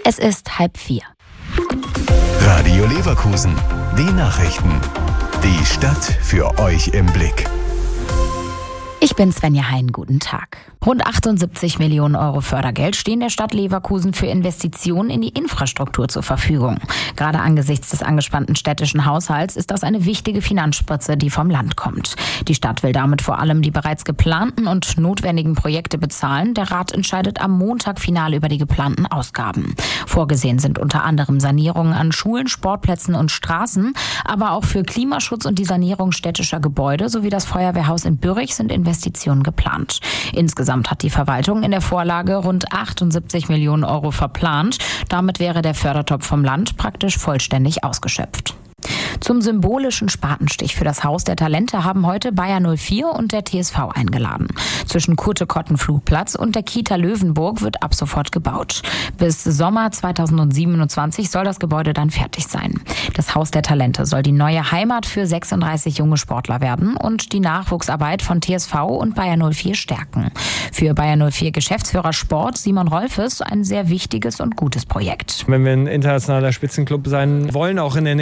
Es ist 3:30. Radio Leverkusen. Die Nachrichten. Die Stadt für euch im Blick. Ich bin Svenja Hein, guten Tag. Rund 78 Millionen Euro Fördergeld stehen der Stadt Leverkusen für Investitionen in die Infrastruktur zur Verfügung. Gerade angesichts des angespannten städtischen Haushalts ist das eine wichtige Finanzspritze, die vom Land kommt. Die Stadt will damit vor allem die bereits geplanten und notwendigen Projekte bezahlen. Der Rat entscheidet am Montag final über die geplanten Ausgaben. Vorgesehen sind unter anderem Sanierungen an Schulen, Sportplätzen und Straßen, aber auch für Klimaschutz und die Sanierung städtischer Gebäude sowie das Feuerwehrhaus in Bürrich sind Investitionen geplant. Insgesamt hat die Verwaltung in der Vorlage rund 78 Millionen Euro verplant. Damit wäre der Fördertopf vom Land praktisch vollständig ausgeschöpft. Zum symbolischen Spatenstich für das Haus der Talente haben heute Bayer 04 und der TSV eingeladen. Zwischen Kurte-Kotten-Flugplatz und der Kita Löwenburg wird ab sofort gebaut. Bis Sommer 2027 soll das Gebäude dann fertig sein. Das Haus der Talente soll die neue Heimat für 36 junge Sportler werden und die Nachwuchsarbeit von TSV und Bayer 04 stärken. Für Bayer 04 Geschäftsführer Sport Simon Rolfes ein sehr wichtiges und gutes Projekt. Wenn wir ein internationaler Spitzenclub sein wollen, auch in der